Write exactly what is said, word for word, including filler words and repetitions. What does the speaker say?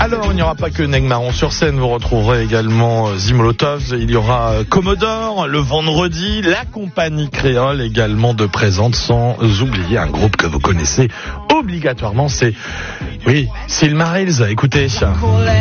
Alors, il n'y aura pas que Neg Marron sur scène, vous retrouverez également Zimolotov, il y aura Commodore, le vendredi, la compagnie créole également de présente, sans oublier un groupe que vous connaissez obligatoirement, c'est, oui, Silmarils, écoutez.